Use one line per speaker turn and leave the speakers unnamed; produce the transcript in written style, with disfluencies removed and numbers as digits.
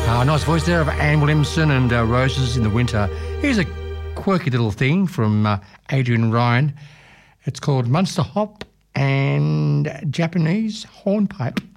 Nice voice there of Anne Williamson and Roses in the Winter. Here's a quirky little thing from Adrian Ryan. It's called Munster Hop and Japanese Hornpipe.